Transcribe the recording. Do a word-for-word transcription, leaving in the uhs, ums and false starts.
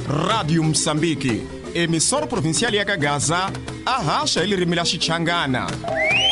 Rádio Moçambique, emissora provincial ya Kagaza, a racha ele remila Xichangana.